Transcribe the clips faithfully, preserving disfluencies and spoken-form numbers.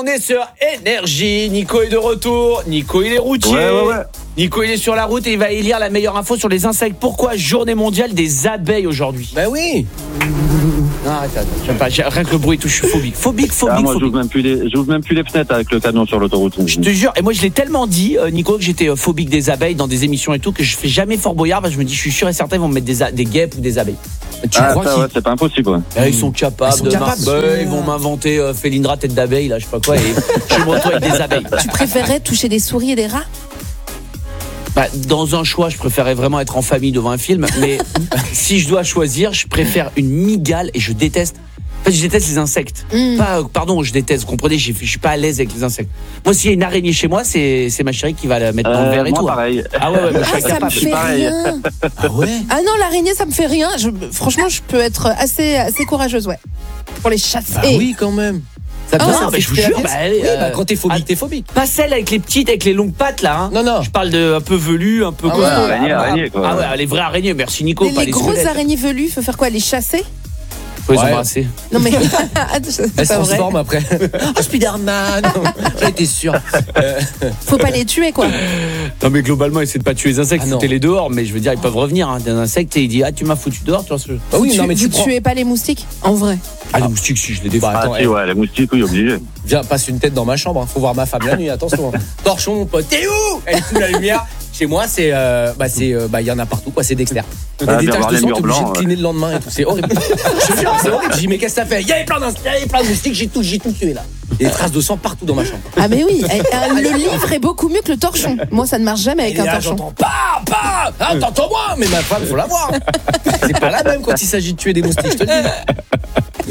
est sur Énergie. Nico est de retour. Nico, il est routier. Ouais, ouais, ouais. Nico, il est sur la route et il va élire la meilleure info sur les insectes. Pourquoi journée mondiale des abeilles aujourd'hui? Bah oui. Non, arrête, arrête. J'aime pas. J'ai- Rien que le bruit et tout, je suis phobique. Phobique, phobique, Ah, moi, phobique. j'ouvre même plus les, j'ouvre même plus les fenêtres avec le camion sur l'autoroute. Je te jure, et moi je l'ai tellement dit, euh, Nico, que j'étais euh, phobique des abeilles dans des émissions et tout, que je fais jamais Fort Boyard, parce que je me dis, je suis sûr et certain, ils vont me mettre des, a- des guêpes ou des abeilles. Tu Ah, crois ça, qu'ils... ouais, c'est pas impossible. Ouais. Là, ils sont capables Ils sont de capables, mar- ce- ils vont m'inventer euh, Félindra tête d'abeille, là, je sais pas quoi, et je me retrouve avec des abeilles. Tu préférerais toucher des souris et des rats? Bah, dans un choix, je préférais vraiment être en famille devant un film, mais si je dois choisir, je préfère une migale et je déteste. En fait, je déteste les insectes. Mm. Pas, euh, pardon, je déteste, vous comprenez, je je suis pas à l'aise avec les insectes. Moi, s'il y a une araignée chez moi, c'est c'est ma chérie qui va la mettre dans le Euh, verre et moi, tout. hein. pareil. Ah ouais, ouais, moi, je Ah, suis ça me incapable. fait pareil. rien. Ah ouais. Ah non, l'araignée, ça me fait rien. Je, franchement, je peux être assez, assez courageuse, ouais. Pour les chasser. Bah oui, quand même. Ça te Ah, fait non, ça mais fait je vous flipper la jure, pièce. bah, allez, Oui, euh, bah, quand t'es phobique, ah, t'es phobique. Pas celle avec les petites, avec les longues pattes là. Hein. Non, non. Je parle de un peu velu, un peu Ah costaud. ouais, araignée, Ah, araignée, quoi. Ah ouais, les vraies araignées. Merci Nico. Et pas les les grosses squelettes. araignées velues, faut faire quoi? Les chasser? Faut les Ouais. embrasser. Non mais c'est Elle se pas vrai. transforme après. Oh, Spider-Man. J'en étais sûr. Euh, Faut pas les tuer quoi. Non mais globalement, essayez de pas tuer les insectes, Ah non. foutez-les dehors. Mais je veux dire, ils peuvent revenir. Hein, d'un insecte et il dit ah tu m'as foutu dehors, tu vois ce. Bah oui, Tu- non, mais vous tu prends... tuez pas les moustiques? En vrai. Ah les moustiques, si je les défends. Bah, Ah, attends, si, eh, ouais, les moustiques, oui, obligé. viens, passe une tête dans ma chambre. Hein. Faut voir ma femme la nuit. Attention. Torchon, mon pote. T'es où? Elle éteint la lumière. Chez moi, c'est, euh, bah, c'est, euh, bah, il y en a partout, quoi. C'est Dexter. Il y a Ah, des bien taches voir de les sang, murs t'es obligé de blancs, cleaner le lendemain et tout. C'est horrible. Je te jure, c'est horrible. J'ai dit, mais qu'est-ce que ça fait? Il y avait plein d'insectes, il y avait plein de moustiques, j'ai tout, j'ai tout tué là. Il y a des traces de sang partout dans ma chambre. Ah mais oui, eh, euh, le livre est beaucoup mieux que le torchon. Moi ça ne marche jamais avec Et un là, torchon. j'entends pas, pas. Ah, t'entends-moi, mais ma femme, faut la voir. C'est pas la même quand il s'agit de tuer des moustiques, je te le dis.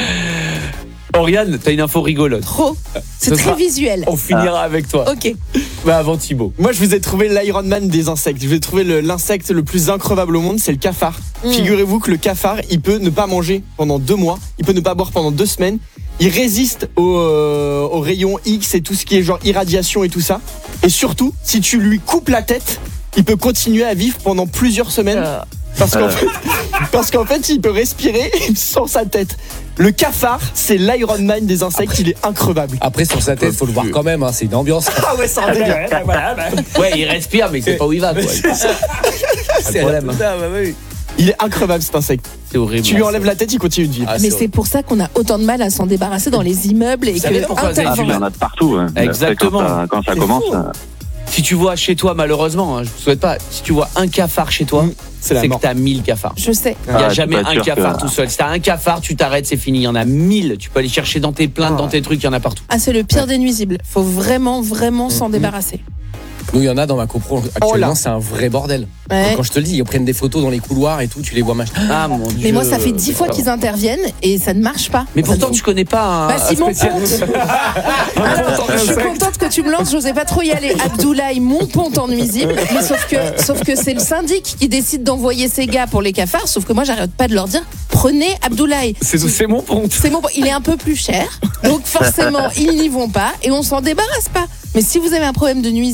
Oriane, t'as une info rigolote. Trop. C'est Ce très sera- visuel. On finira avec toi. Ok. Bah avant Thibaut. Moi, je vous ai trouvé l'Iron Man des insectes. Je vous ai trouvé le- l'insecte le plus increvable au monde, c'est le cafard. Mm. Figurez-vous que le cafard, il peut ne pas manger pendant deux mois, il peut ne pas boire pendant deux semaines. Il résiste aux, euh, aux rayons X et tout ce qui est genre irradiation et tout ça. Et surtout, si tu lui coupes la tête, il peut continuer à vivre pendant plusieurs semaines. Parce qu'en Euh. fait, parce qu'en fait, il peut respirer sans sa tête. Le cafard, c'est l'Iron Man des insectes, il est increvable. Après, sur sa tête, faut le voir quand même, hein, c'est une ambiance. Ah ouais, c'est un délire. Ouais, il respire, mais il sait pas où il va. Quoi. C'est problème, tout ça, bah oui. Il est increvable cet insecte. C'est horrible. Tu lui enlèves la tête, il continue de vivre. Ah, Mais c'est c'est pour ça qu'on a autant de mal à s'en débarrasser dans les immeubles et savez que pourquoi vous avez Ah, vu il y en a de partout. Hein. Exactement. Quand ça, quand ça commence. fou. euh, Si tu vois chez toi, malheureusement, hein, je ne souhaite pas, si tu vois un cafard chez toi, Mmh, c'est la c'est que mort. t'as mille cafards. je sais. Il n'y a Ah, jamais t'es pas un sûr cafard que- tout seul. Si t'as un cafard, tu t'arrêtes, c'est fini. Il y en a mille. Tu peux aller chercher dans tes plaintes, dans tes trucs, il y en a partout. Ah c'est le pire des nuisibles. Faut vraiment vraiment s'en débarrasser. Nous, il y en a dans ma copro actuellement, Oh là. c'est un vrai bordel. Ouais. Quand je te le dis, ils prennent des photos dans les couloirs et tout, tu les vois machin. Ah mon dieu. Mais moi ça fait dix fois qu'ils interviennent et ça ne marche pas. Mais pourtant, tu connais pas un. Bah un si mon spécialiste. ponte. Alors, je suis contente que tu me lances, j'osais pas trop y aller. Abdoulaye, mon ponte en nuisible. Mais sauf que, sauf que c'est le syndic qui décide d'envoyer ses gars pour les cafards. Sauf que moi, j'arrête pas de leur dire prenez Abdoulaye. C'est c'est mon ponte. C'est mon, il est un peu plus cher. Donc forcément, ils n'y vont pas et on s'en débarrasse pas. Mais si vous avez un problème de nuisible,